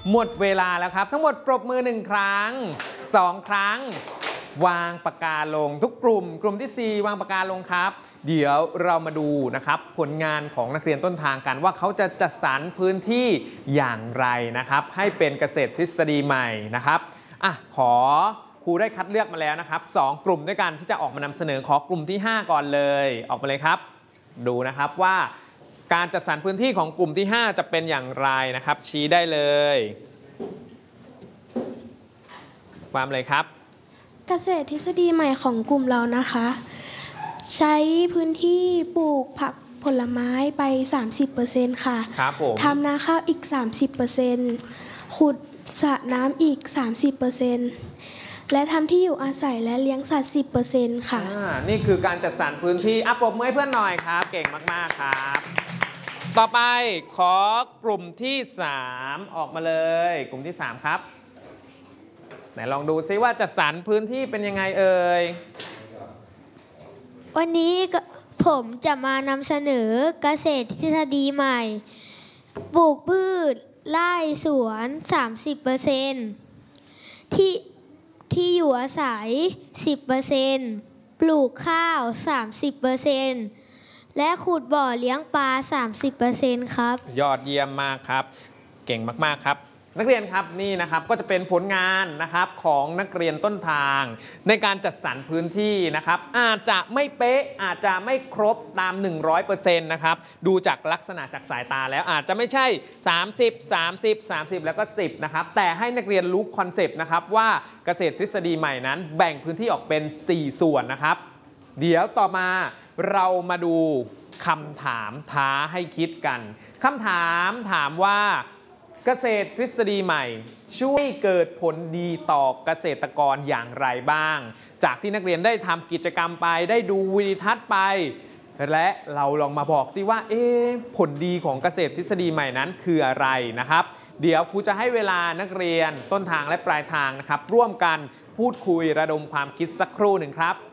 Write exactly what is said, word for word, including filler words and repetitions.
หมดเวลาแล้วครับทั้งหมดปรบมือหนึ่งครั้งสองครั้งวางปากกาลงทุกกลุ่มกลุ่มที่สี่วางปากกาลงครับเดี๋ยวเรามาดูนะครับผลงานของนักเรียนต้นทางกันว่าเขาจะจัดสรรพื้นที่อย่างไรนะครับให้เป็นเกษตรทฤษฎีใหม่นะครับอ่ะขอครูได้คัดเลือกมาแล้วนะครับสองกลุ่มด้วยกันที่จะออกมานำเสนอขอกลุ่มที่ห้าก่อนเลยออกมาเลยครับดูนะครับว่าการจัดสรรพื้นที่ของกลุ่มที่ห้าจะเป็นอย่างไรนะครับชี้ได้เลยความเลยครับเกษตรทฤษฎีใหม่ของกลุ่มเรานะคะใช้พื้นที่ปลูกผักผลไม้ไป สามสิบเปอร์เซ็นต์ ค่ะครับผมทำนาข้าวอีก สามสิบเปอร์เซ็นต์ ขุดสระน้ำอีก สามสิบเปอร์เซ็นต์ และทำที่อยู่อาศัยและเลี้ยงสัตว์ สิบเปอร์เซ็นต์ ค่ะนี่คือการจัดสรรพื้นที่อ่ะปรบมือให้เพื่อนหน่อยครับเก่งมากๆครับต่อไปขอกลุ่มที่สามออกมาเลยกลุ่มที่สามครับไหนลองดูซิว่าจัดสรรพื้นที่เป็นยังไงเอ่ยวันนี้ผมจะมานำเสนอเกษตรทฤษฎีใหม่ปลูกพืชไร่สวน สามสิบเปอร์เซ็นต์ ที่ที่อยู่อาศัย สิบเปอร์เซ็นต์ ปลูกข้าว สามสิบเปอร์เซ็นต์ และขุดบ่อเลี้ยงปลา สามสิบเปอร์เซ็นต์ ครับยอดเยี่ยมมากครับเก่งมากๆครับนักเรียนครับนี่นะครับก็จะเป็นผลงานนะครับของนักเรียนต้นทางในการจัดสรรพื้นที่นะครับอาจจะไม่เป๊ะอาจจะไม่ครบตาม หนึ่งร้อยเปอร์เซ็นต์ นะครับดูจากลักษณะจากสายตาแล้วอาจจะไม่ใช่สามสิบ สามสิบ สามสิบแล้วก็สิบนะครับแต่ให้นักเรียนรู้คอนเซปต์นะครับว่าเกษตรทฤษฎีใหม่นั้นแบ่งพื้นที่ออกเป็นสี่ส่วนนะครับเดี๋ยวต่อมาเรามาดูคำถามท้าให้คิดกันคำถามถามว่าเกษตรทฤษฎีใหม่ช่วยเกิดผลดีต่อเกษตรกรอย่างไรบ้างจากที่นักเรียนได้ทำกิจกรรมไปได้ดูวิดีทัศน์ไปและเราลองมาบอกซิว่าเอ๊ะผลดีของเกษตรทฤษฎีใหม่นั้นคืออะไรนะครับเดี๋ยวครูจะให้เวลานักเรียนต้นทางและปลายทางนะครับร่วมกันพูดคุยระดมความคิดสักครู่หนึ่งครับ